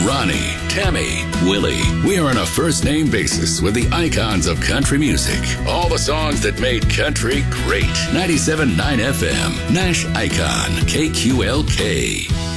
Ronnie, Tammy, Willie. We are on a first name basis with the icons of country music. All the songs that made country great. 97.9 FM, Nash Icon, KQLK.